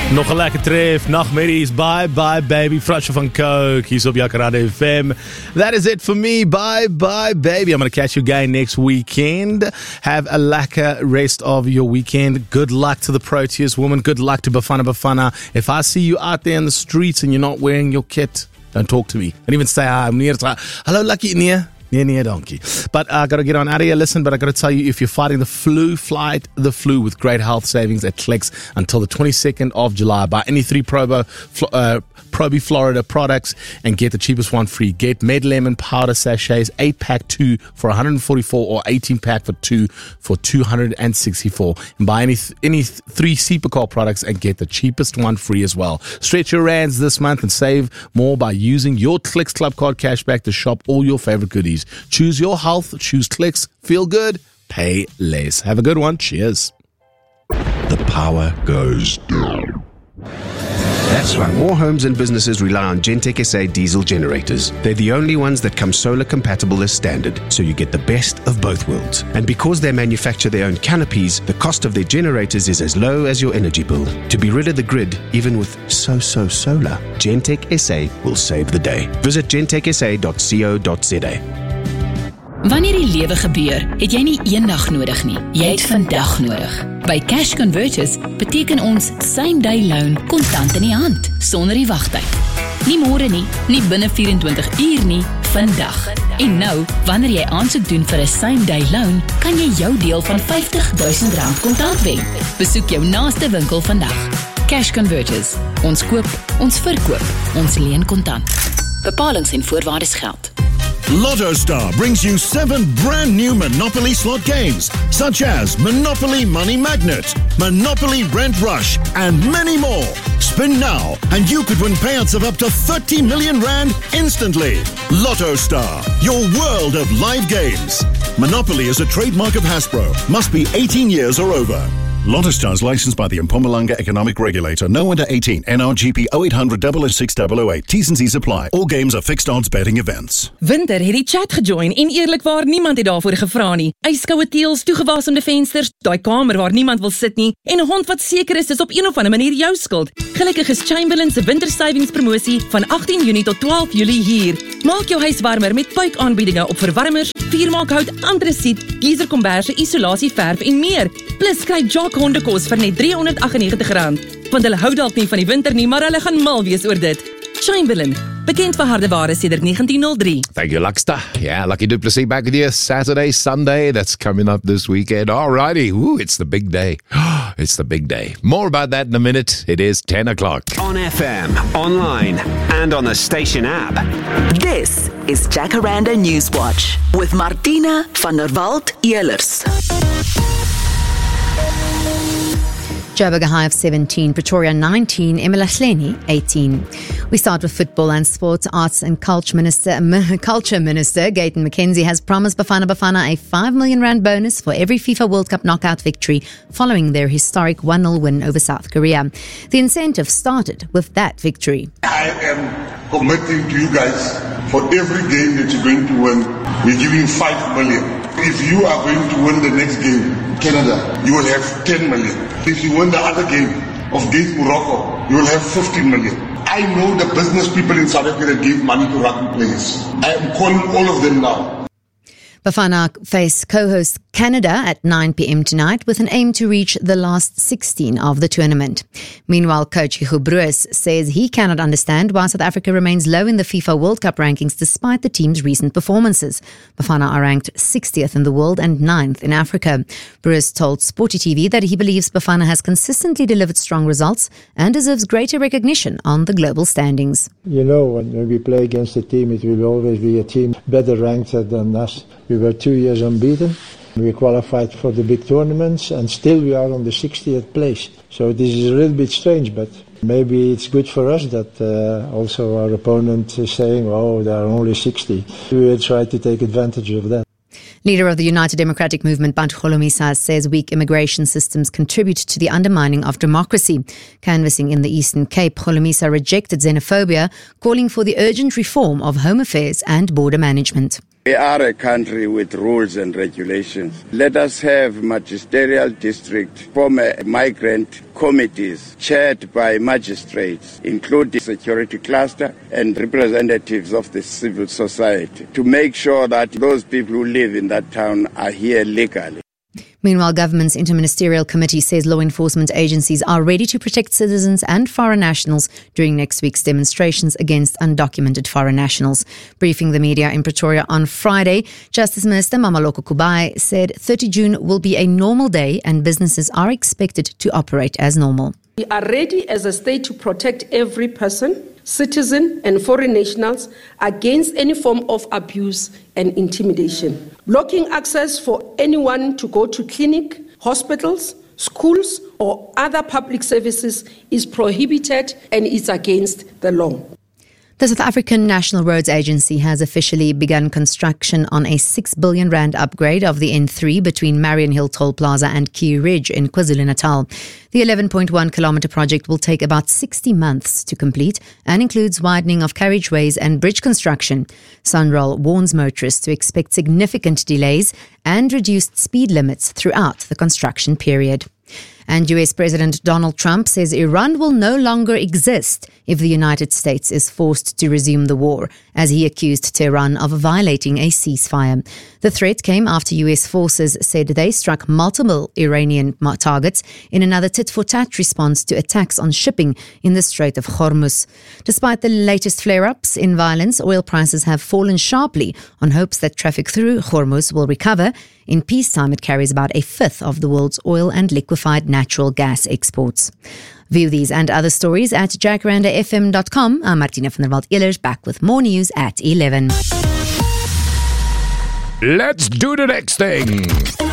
Nog een lekker tref, nachtmerries, bye bye baby, Frasje van Coke, hier op Jacaranda FM. That is it for me, bye bye baby. I'm going to catch you again next weekend. Have a lekker rest of your weekend. Good luck to the Proteas woman, good luck to Bafana Bafana. If I see you out there in the streets and you're not wearing your kit, don't talk to me. Don't even say hi. Hello, Lucky, near. Yeah, donkey. But I got to get on out of here. Listen, but I got to tell you, if you're fighting the flu, fight the flu with great health savings at Clicks until the 22nd of July. Buy any 3 Probi Florida products and get the cheapest one free. Get Med Lemon powder sachets, 8-pack 2 for 144 or 18-pack for 2 for 264. And buy any 3 Supercar products and get the cheapest one free as well. Stretch your rands this month and save more by using your Clicks Club Card cashback to shop all your favorite goodies. Choose your health, choose Clicks, feel good, pay less. Have a good one. Cheers. The power goes down. That's why more homes and businesses rely on Gentech SA diesel generators. They're the only ones that come solar compatible as standard, so you get the best of both worlds. And because they manufacture their own canopies, the cost of their generators is as low as your energy bill. To be rid of the grid, even with so-so solar, Gentech SA will save the day. Visit gentechsa.co.za. Wanneer die lewe gebeur, het jy nie een dag nodig nie. Jy het vandag nodig. By Cash Converters beteken ons same day loan kontant in die hand, sonder die wagtyd. Nie môre nie, nie binne 24 uur nie, vandag. En nou, wanneer jy aansoek doen vir 'n same day loan, kan jy jou deel van R50,000 kontant wen. Besoek jou naaste winkel vandag. Cash Converters. Ons koop, ons verkoop, ons leen kontant. Bepalings en voorwaardes geld. Lotto Star brings you 7 brand new Monopoly slot games, such as Monopoly Money Magnet, Monopoly Rent Rush, and many more. Spin now, and you could win payouts of up to 30 million rand instantly. Lotto Star, your world of live games. Monopoly is a trademark of Hasbro. Must be 18 years or over. Lotto Star is licensed by the Mpumalanga Economic Regulator. No under 18. NRGP 0800 006 T's and C's apply. All games are fixed odds betting events. Winter het die chat gejoin en eerlikwaar niemand het daarvoor gevra nie. Yskoue teels, toegewasemde vensters, daai kamer waar niemand wil sit nie en 'n hond wat seker is dis op een of ander manier jou skuld. Gelukkig is Chamberlain se winter savings promosie van 18 Junie tot 12 Julie hier. Maak jou huis warmer met puikaanbiedinge op verwarmers, vuurmaakhout, antrasiet, geyserkomberse, isolasie verf en meer. Plus kry Jock hondekos vir net R398. Want hulle hou dalk nie van die winter nie, maar hulle gaan mal wees oor dit. Chamberlain, bekend vir harde ware sedert 1903. Thank you, Luckster. Yeah, Lucky Du Plessis back with you Saturday, Sunday. That's coming up this weekend. Alrighty. Ooh, it's the big day. It's the big day. More about that in a minute. It is 10 o'clock. On FM, online, and on the station app. This is Jacaranda News Watch with Martina van der Walt-Ehlers. Joburg a high of 17, Pretoria 19, Emalahleni 18. We start with football and sports. Arts and Culture Minister Gayton McKenzie has promised Bafana Bafana a R5 million bonus for every FIFA World Cup knockout victory following their historic 1-0 win over South Korea. The incentive started with that victory. I am committing to you guys for every game that you're going to win, we're giving 5 million. If you are going to win the next game, Canada, you will have 10 million. If you win the other game against Morocco, you will have 15 million. I know the business people in South Africa that gave money to rugby players. I am calling all of them now. Bafana face co-host Canada at 9 p.m. tonight with an aim to reach the last 16 of the tournament. Meanwhile, coach Hugo Broos says he cannot understand why South Africa remains low in the FIFA World Cup rankings despite the team's recent performances. Bafana are ranked 60th in the world and 9th in Africa. Broos told Sporty TV that he believes Bafana has consistently delivered strong results and deserves greater recognition on the global standings. You know, when we play against a team, it will always be a team better ranked than us. We were 2 years unbeaten. We qualified for the big tournaments and still we are on the 60th place. So this is a little bit strange, but maybe it's good for us that also our opponent is saying, oh, they are only 60. We will try to take advantage of that. Leader of the United Democratic Movement, Bantu Holomisa, says weak immigration systems contribute to the undermining of democracy. Canvassing in the Eastern Cape, Holomisa rejected xenophobia, calling for the urgent reform of home affairs and border management. We are a country with rules and regulations. Let us have magisterial district, former migrant committees chaired by magistrates, including security cluster and representatives of the civil society, to make sure that those people who live in that town are here legally. Meanwhile, government's Interministerial Committee says law enforcement agencies are ready to protect citizens and foreign nationals during next week's demonstrations against undocumented foreign nationals. Briefing the media in Pretoria on Friday, Justice Minister Mamaloko Kubai said 30 June will be a normal day and businesses are expected to operate as normal. We are ready as a state to protect every person, citizen and foreign nationals against any form of abuse and intimidation. Blocking access for anyone to go to clinic, hospitals, schools or other public services is prohibited and is against the law. The South African National Roads Agency has officially begun construction on a 6 billion rand upgrade of the N3 between Marion Hill Toll Plaza and Key Ridge in KwaZulu-Natal. The 11.1 kilometre project will take about 60 months to complete and includes widening of carriageways and bridge construction. Sunroll warns motorists to expect significant delays and reduced speed limits throughout the construction period. And US President Donald Trump says Iran will no longer exist if the United States is forced to resume the war, as he accused Tehran of violating a ceasefire. The threat came after US forces said they struck multiple Iranian targets in another tit-for-tat response to attacks on shipping in the Strait of Hormuz. Despite the latest flare-ups in violence, oil prices have fallen sharply on hopes that traffic through Hormuz will recover. In peacetime, it carries about a fifth of the world's oil and liquefied natural gas exports. View these and other stories at jacarandafm.com. I'm Martina van der Walt-Ehlers, back with more news at 11. Let's do the next thing.